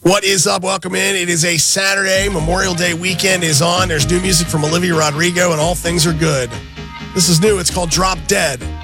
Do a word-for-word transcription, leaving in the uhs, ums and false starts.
What is up? Welcome in. It is a Saturday. Memorial Day weekend is on. There's new music from Olivia Rodrigo, and all things are good. This is new. It's called Drop Dead.